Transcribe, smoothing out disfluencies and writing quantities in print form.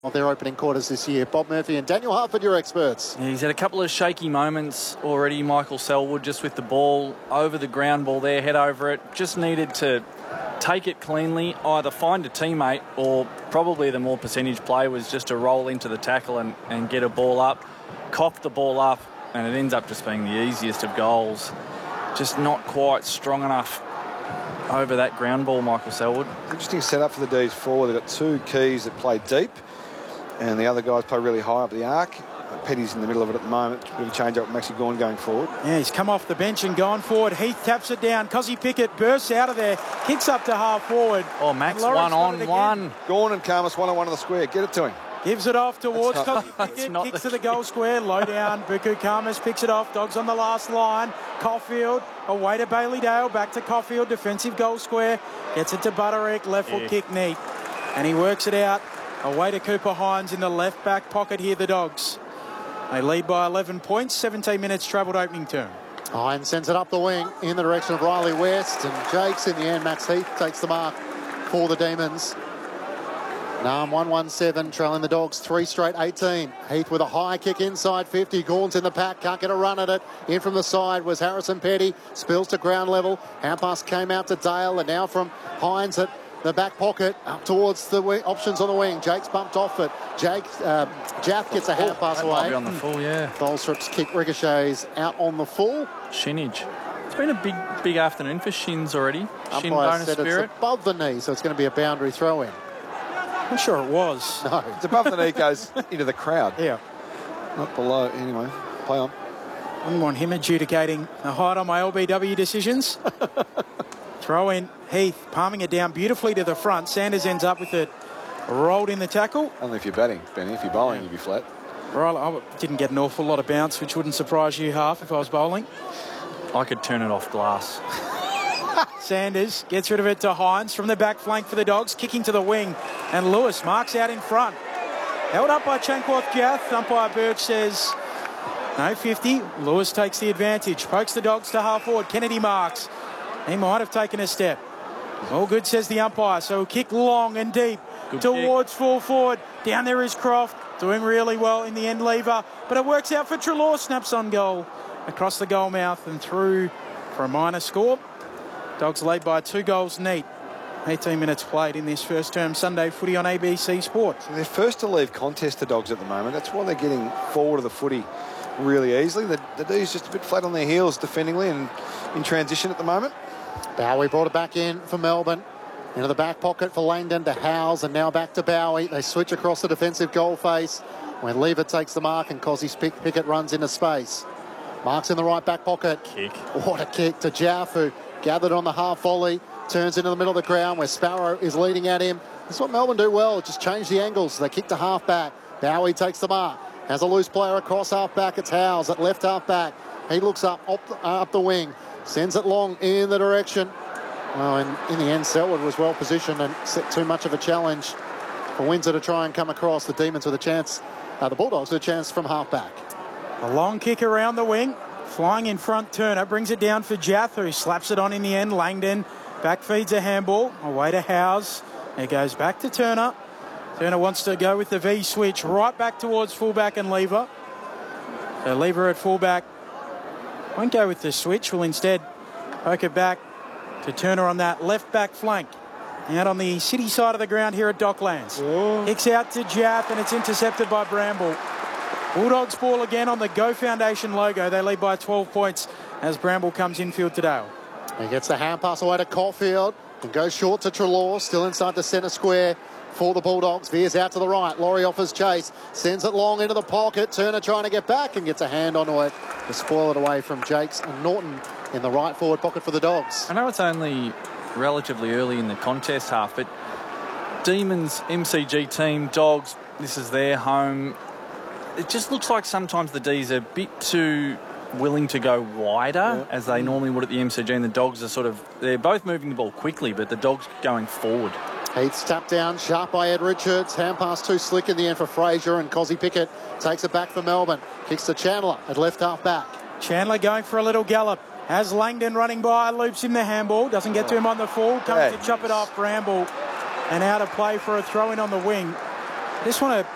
of their opening quarters this year. Bob Murphy and Daniel Harford, your experts. Yeah, he's had a couple of shaky moments already, Michael Selwood, just with the ball over the ground ball there, head over it. Just needed to take it cleanly, either find a teammate or probably the more percentage play was just to roll into the tackle and get a ball up, cough the ball up, and it ends up just being the easiest of goals. Just not quite strong enough over that ground ball, Michael Selwood. Interesting setup for the D's forward. They've got two keys that play deep, and the other guys play really high up the arc. Petty's in the middle of it at the moment. Bit of a change up with Maxi Gawn going forward. Yeah, he's come off the bench and gone forward. Heath taps it down. Cozzy Pickett bursts out of there, kicks up to half forward. Oh, Max, one-on-one. Gawn and Karmas one-on-one of the square. Get it to him. Gives it off towards Cozzy Pickett, kicks to the goal square, low down. Buku Karmas picks it off, Dogs on the last line. Caulfield, away to Bailey Dale, back to Caulfield, defensive goal square. Gets it to Butterick, left foot kick neat. And he works it out, away to Cooper Hines in the left back pocket here, the Dogs. They lead by 11 points, 17 minutes travelled opening term. Hines sends it up the wing in the direction of Riley West, and Jakes in the end. Max Heath takes the mark for the Demons. Nam 1-1-7, trailing the Dogs 3 straight 18. Heath with a high kick inside 50. Gawn's in the pack, can't get a run at it. In from the side was Harrison Petty. Spills to ground level. Hand pass came out to Dale, and now from Hines at the back pocket up towards the wing, options on the wing. Jake's bumped off it. Jaff gets a hand pass away. Might be on the full, yeah. Tholstrup's kick ricochets out on the full. Shinage. It's been a big afternoon for Shins already. Shin Umpire bonus said spirit. it's above the knee, so it's going to be a boundary throw in. I'm sure it was. No. It's above the knee, goes into the crowd. Yeah. Not below. Anyway, play on. I wouldn't want him adjudicating the height on my LBW decisions. Throw in Heath, palming it down beautifully to the front. Sanders ends up with it rolled in the tackle. Only if you're batting, Benny. If you're bowling, you'd be flat. Right, I didn't get an awful lot of bounce, which wouldn't surprise you half if I was bowling. I could turn it off glass. Sanders gets rid of it to Hines from the back flank for the Dogs, kicking to the wing. And Lewis marks out in front. Held up by Chankworth Jath. Umpire Birch says no 50. Lewis takes the advantage. Pokes the Dogs to half forward. Kennedy marks. He might have taken a step. All good, says the umpire. So kick long and deep towards full forward. Down there is Croft. Doing really well in the end, Lever. But it works out for Treloar. Snaps on goal. Across the goal mouth and through for a minor score. Dogs lead by 2 goals neat. 18 minutes played in this first term Sunday footy on ABC Sport. So they're first to leave contest, the Dogs, at the moment. That's why they're getting forward of the footy really easily. The D's just a bit flat on their heels defendingly and in transition at the moment. Bowie brought it back in for Melbourne. Into the back pocket for Langdon to Howes, and now back to Bowie. They switch across the defensive goal face when Lever takes the mark and Cozzy Pickett runs into space. Marks in the right back pocket. Kick. What a kick to Jaff, who gathered on the half volley. Turns into the middle of the ground where Sparrow is leading at him. That's what Melbourne do well, just change the angles. They kick to half back. Bowie takes the mark. Has a loose player across half back. It's Howes at left half back. He looks up the wing. Sends it long in the direction. Well, in the end, Selwood was well positioned and set too much of a challenge for Windsor to try and come across. The Demons with a chance. The Bulldogs with a chance from half back. A long kick around the wing. Flying in front, Turner brings it down for Jath, who slaps it on in the end. Langdon back feeds a handball. Away to Howes. It goes back to Turner. Turner wants to go with the V switch right back towards fullback and Lever. So Lever at fullback. Won't go with the switch. Will instead poke it back to Turner on that left back flank. Out on the city side of the ground here at Docklands. Kicks out to Jath and it's intercepted by Bramble. Bulldogs ball again on the Go Foundation logo. They lead by 12 points as Bramble comes infield to Dale. He gets the hand pass away to Caulfield and goes short to Treloar, still inside the centre square for the Bulldogs. Veers out to the right. Laurie offers chase, sends it long into the pocket. Turner trying to get back and gets a hand onto it to spoil it away from Jakes and Norton in the right forward pocket for the Dogs. I know it's only relatively early in the contest half, but Demons, MCG team, Dogs, this is their home. It just looks like sometimes the D's are a bit too willing to go wider as they normally would at the MCG, and the Dogs are they're both moving the ball quickly, but the Dogs going forward. Heath's tapped down, sharp by Ed Richards. Hand pass too slick in the end for Fraser, and Cozzy Pickett takes it back for Melbourne. Kicks to Chandler at left half back. Chandler going for a little gallop. Has Langdon running by, loops him the handball. Doesn't get to him on the full. Comes to chop it off Bramble. And out of play for a throw-in on the wing. I just want to